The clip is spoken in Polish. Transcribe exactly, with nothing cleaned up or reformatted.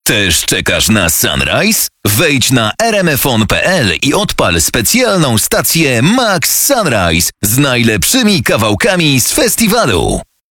Też czekasz na Sunrise? Wejdź na r m f on kropka p l i odpal specjalną stację Max Sunrise z najlepszymi kawałkami z festiwalu.